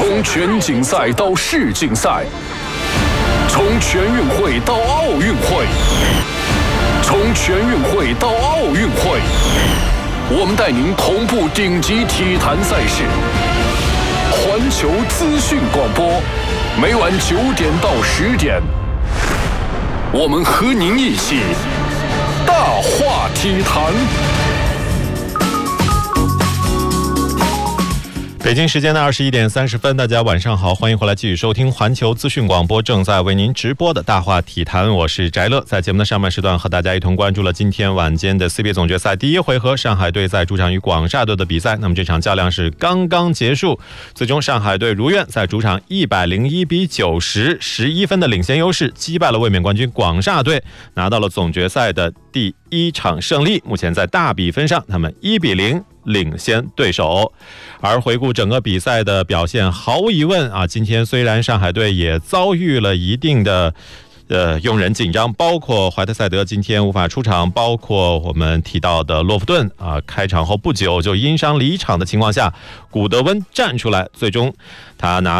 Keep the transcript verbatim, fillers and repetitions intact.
从全锦赛到世锦赛，从全运会到奥运会，从全运会到奥运会，我们带您同步顶级体坛赛事。环球资讯广播，每晚九点到十点，我们和您一起大话体坛。 北京时间的二十一点三十分，大家晚上好，欢迎回来继续收听环球资讯广播正在为您直播的大话体坛，我是翟乐。在节目的上半时段和大家一同关注了今天晚间的 C B A 总决赛第一回合，上海队在主场与广厦队的比赛。那么这场较量是刚刚结束，最终上海队如愿在主场一百零一比九十十一分的领先优势击败了卫冕冠军广厦队，拿到了总决赛的第一场胜利。目前在大比分上他们一比零领先对手。而回顾整个比赛的表现，毫无疑问啊，今天虽然上海队也遭遇了一定的呃，用人紧张，包括怀特塞德今天无法出场，包括我们提到的洛夫顿啊，开场后不久就因伤离场的情况下，古德温站出来，最终他拿